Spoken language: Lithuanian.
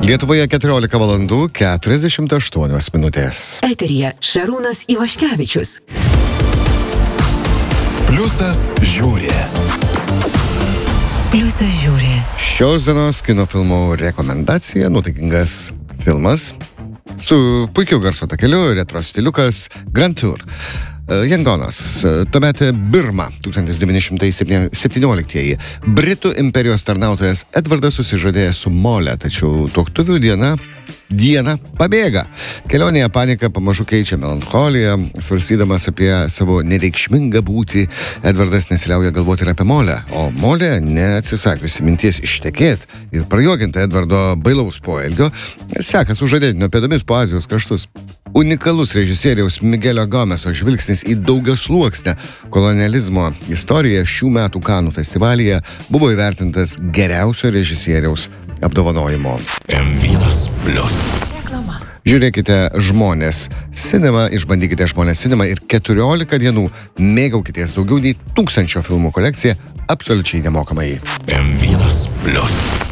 Lietuvoje 14 valandų 48 minutės. Eteryje Šarūnas Ivaškevičius. Pliusas žiūri. Pliusas žiūri. Šios dienos kino filmų rekomendacija, nuotaikingas filmas su puikiu garso takeliu, retro stiliukas Grand Tour. Yangonas, tuomet Birma, 1917. Britų imperijos tarnautojas Edvardas susižadėjęs su Mole, tačiau tuoktuvių dieną pabėga. Kelionėje panika pamažu keičia melancholiją, svarstydamas apie savo nereikšmingą būtį, Edvardas nesiliauja galvoti ir apie Molę, o Molė, neatsisakiusi minties ištekėti ir prajuokinti Edvardo bailaus poelgio, seka sužadėtinio pėdomis po Azijos kraštus. Unikalus režisieriaus Miguelio Gomeso žvilgsnis į daugiasluoksnę kolonializmo istoriją šių metų Kanų festivalyje buvo įvertintas geriausio režisieriaus apdovanojimo. M1+. Žiūrėkite Žmonės Cinema, išbandykite Žmonės Cinema ir 14 dienų mėgaukitės daugiau nei 1000 filmų kolekciją absoliučiai nemokamai. M1+.